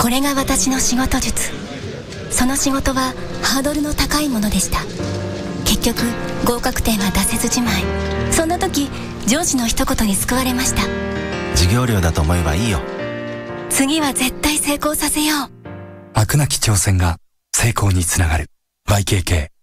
これが私の仕事術。その仕事はハードルの高いものでした。結局合格点は出せずじまい。そんな時上司の一言に救われました。 授業料だと思えばいいよ。 次は絶対成功させよう。 飽くなき挑戦が成功につながる。YKK